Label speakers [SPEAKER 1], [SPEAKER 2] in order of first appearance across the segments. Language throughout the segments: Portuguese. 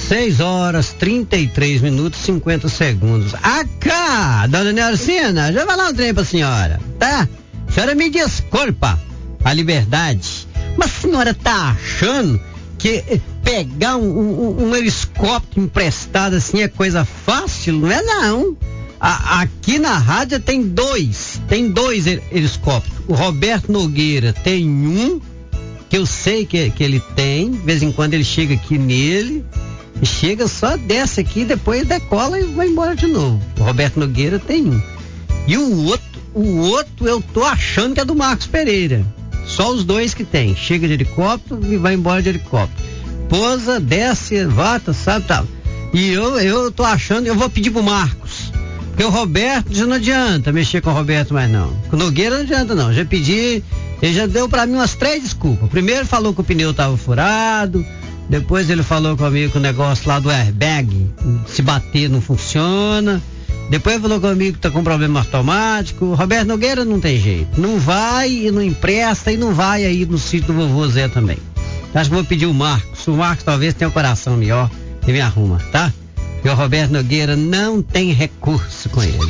[SPEAKER 1] 6h33:50. Acá, dona Nelcina, já vai lá um trem pra senhora, tá? A senhora me desculpa a liberdade, mas a senhora tá achando que pegar um helicóptero emprestado assim é coisa fácil? Não é não. Aqui na rádio tem dois helicópteros. O Roberto Nogueira tem um, que eu sei que ele tem, de vez em quando ele chega aqui nele, e chega só, desce aqui, depois decola e vai embora de novo. O Roberto Nogueira tem um. E o outro eu tô achando que é do Marcos Pereira. Só os dois que tem. Chega de helicóptero e vai embora de helicóptero. Pousa, desce, volta, sabe, tal. E eu tô achando, eu vou pedir pro Marcos. Porque o Roberto já não adianta mexer com o Roberto mais não. Com o Nogueira não adianta não. Já pedi, ele já deu pra mim umas 3 desculpas. Primeiro falou que o pneu tava furado. Depois ele falou comigo que o negócio lá do airbag, se bater não funciona. Depois ele falou comigo que tá com problema automático. O Roberto Nogueira não tem jeito. Não vai e não empresta e não vai aí no sítio do vovô Zé também. Acho que vou pedir o Marcos. O Marcos talvez tenha um coração melhor e me arruma, tá? Porque o Roberto Nogueira não tem recurso com ele.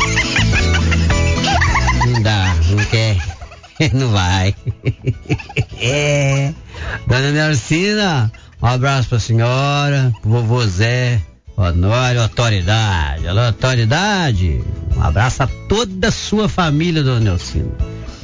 [SPEAKER 1] Não dá, não quer, não vai. Dona Nelcina, um abraço pra senhora, pro vovô Zé, Honório, autoridade. Alô, autoridade. Um abraço a toda a sua família, dona Nelcina.